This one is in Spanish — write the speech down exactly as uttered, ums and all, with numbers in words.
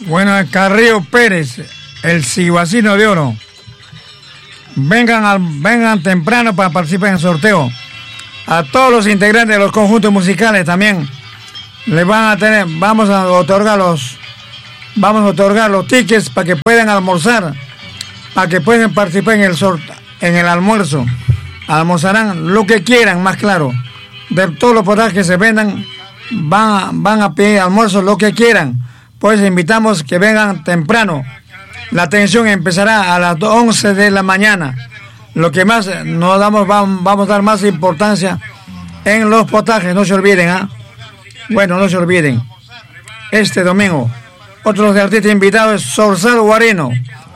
Bueno, Carrillo Pérez, el ciguacino de oro. Vengan, al, vengan temprano para participar en el sorteo. A todos los integrantes de los conjuntos musicales también les van a tener, vamos a otorgar los, vamos a otorgar los tickets para que puedan almorzar, para que puedan participar en el sorteo, en el almuerzo. Almorzarán lo que quieran, más claro. De todos los potajes que se vendan, van, van a pedir almuerzo lo que quieran. Pues invitamos que vengan temprano. La atención empezará a las once de la mañana. Lo que más nos damos, vamos a dar más importancia en los potajes, no se olviden, ¿ah? ¿eh? Bueno, no se olviden. Este domingo, otros de artistas invitados es Zorzal Guarino,